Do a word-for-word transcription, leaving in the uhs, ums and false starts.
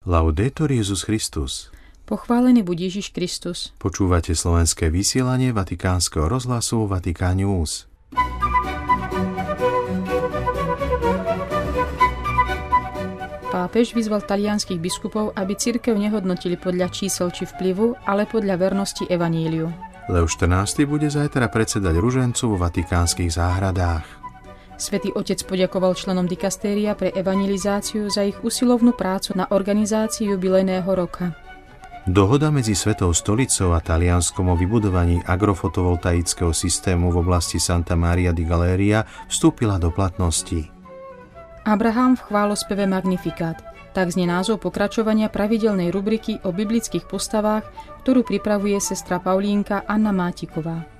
Laudetur Jesus Christus. Pochválený buď Ježiš Kristus. Počúvate slovenské vysielanie Vatikánskeho rozhlasu Vatican News. Pápež vyzval talianskych biskupov, aby cirkev nehodnotili podľa čísel či vplyvu, ale podľa vernosti evaníliu. Leo štrnásty bude zajtra predsedať ružencu vo vatikánskych záhradách. Svätý Otec poďakoval členom dikastéria pre evangelizáciu za ich usilovnú prácu na organizáciu jubilejného roka. Dohoda medzi Svetou stolicou a Talianskom o vybudovaní agrofotovoltaického systému v oblasti Santa Maria di Galeria vstúpila do platnosti. Abraham v chválospeve Magnifikát. Tak znie názov pokračovania pravidelnej rubriky o biblických postavách, ktorú pripravuje sestra Paulínka Anna Mátiková.